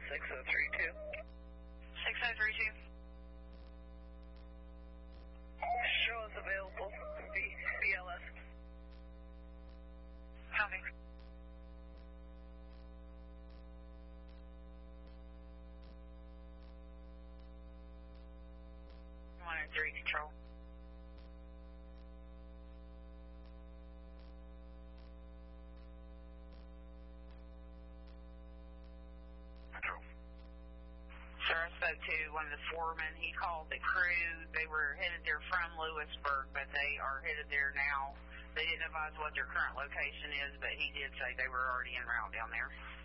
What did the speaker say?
6032. 6032. Show is available. BLS. Copy. 103 control. Control. Sir, I spoke to one of the foremen. He called the crew. They were headed there from Lewisburg, but they are headed there now. They didn't advise what their current location is, but he did say they were already en route down there.